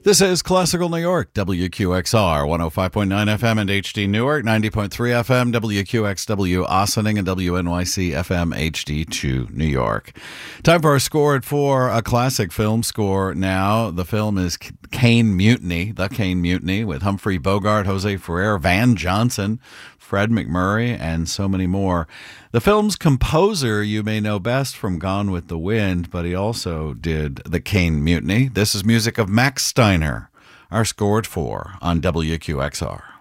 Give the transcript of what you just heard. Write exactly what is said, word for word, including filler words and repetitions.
This is Classical New York, W Q X R, one oh five point nine F M and H D Newark, ninety point three F M, W Q X W Ossining, and W N Y C F M H D two New York. Time for our score at four, a classic film score now. The film is Caine Mutiny, The Caine Mutiny, with Humphrey Bogart, Jose Ferrer, Van Johnson, Fred MacMurray, and so many more. The film's composer you may know best from Gone with the Wind, but he also did The Caine Mutiny. This is music of Max Steiner. Our score at four on W Q X R.